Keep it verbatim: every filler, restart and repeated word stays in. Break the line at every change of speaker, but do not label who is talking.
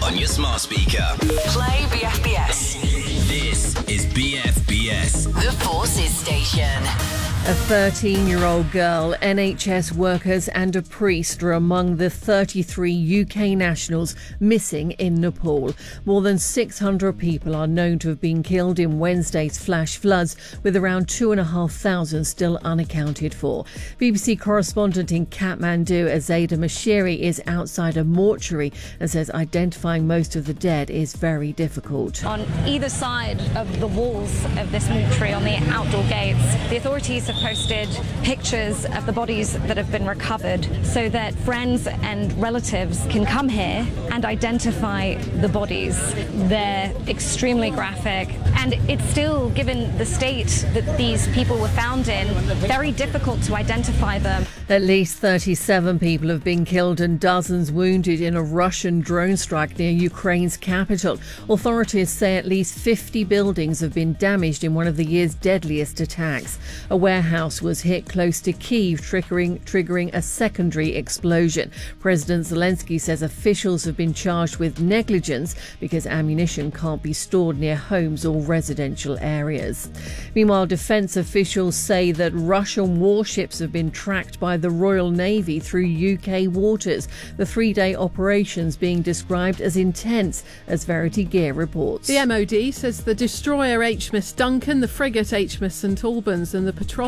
on your smart speaker.
Play B F B S.
This is B F B S.
The Forces Station.
A thirteen-year-old girl, N H S workers and a priest are among the thirty-three U K nationals missing in Nepal. More than six hundred people are known to have been killed in Wednesday's flash floods, with around two and a half thousand still unaccounted for. B B C correspondent in Kathmandu, Azada Mashiri, is outside a mortuary and says identifying most of the dead is very difficult.
On either side of the walls of this mortuary, on the outdoor gates, the authorities have posted pictures of the bodies that have been recovered so that friends and relatives can come here and identify the bodies. They're extremely graphic, and it's still, given the state that these people were found in, very difficult to identify them.
At least thirty-seven people have been killed and dozens wounded in a Russian drone strike near Ukraine's capital. Authorities say at least fifty buildings have been damaged in one of the year's deadliest attacks. A warehouse was hit close to Kyiv, triggering, triggering a secondary explosion. President Zelensky says officials have been charged with negligence because ammunition can't be stored near homes or residential areas. Meanwhile, defence officials say that Russian warships have been tracked by the Royal Navy through U K waters. The three-day operations being described as intense, as Verity Gear reports.
The M O D says the destroyer H M S Duncan, the frigate H M S St Albans and the patrol